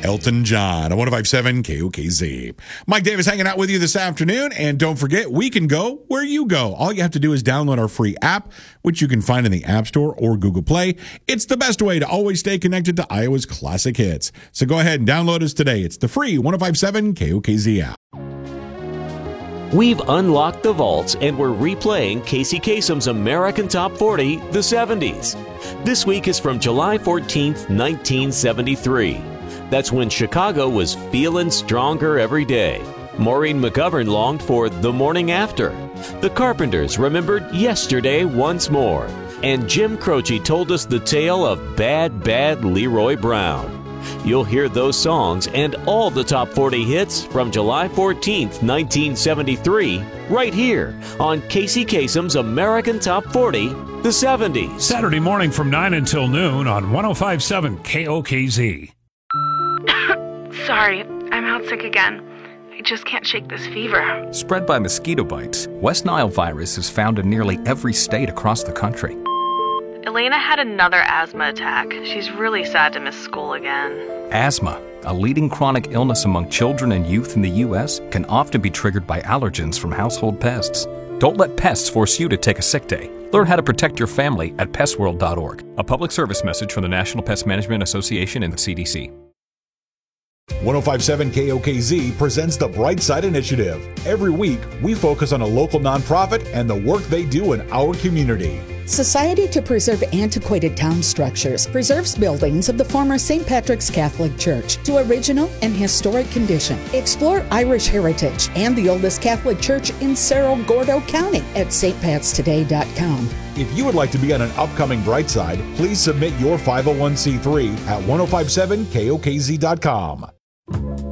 Elton John on 105.7 KOKZ. Mike Davis hanging out with you this afternoon. And don't forget, we can go where you go. All you have to do is download our free app, which you can find in the App Store or Google Play. It's the best way to always stay connected to Iowa's classic hits. So go ahead and download us today. It's the free 105.7 KOKZ app. We've unlocked the vaults and we're replaying Casey Kasem's American Top 40, the 70s. This week is from July 14th, 1973. That's when Chicago was feeling stronger every day. Maureen McGovern longed for The Morning After. The Carpenters remembered Yesterday once more. And Jim Croce told us the tale of Bad, Bad Leroy Brown. You'll hear those songs and all the top 40 hits from July 14th, 1973, right here on Casey Kasem's American Top 40, the 70s. Saturday morning from 9 until noon on 105.7 KOKZ. Sorry, I'm out sick again. I just can't shake this fever. Spread by mosquito bites, West Nile virus is found in nearly every state across the country. Elena had another asthma attack. She's really sad to miss school again. Asthma, a leading chronic illness among children and youth in the U.S., can often be triggered by allergens from household pests. Don't let pests force you to take a sick day. Learn how to protect your family at pestworld.org. A public service message from the National Pest Management Association and the CDC. 105.7 KOKZ presents the Bright Side Initiative. Every week, we focus on a local nonprofit and the work they do in our community. Society to Preserve Antiquated Town Structures preserves buildings of the former St. Patrick's Catholic Church to original and historic condition. Explore Irish heritage and the oldest Catholic church in Cerro Gordo County at stpatstoday.com. If you would like to be on an upcoming Bright Side, please submit your 501c3 at 1057kokz.com.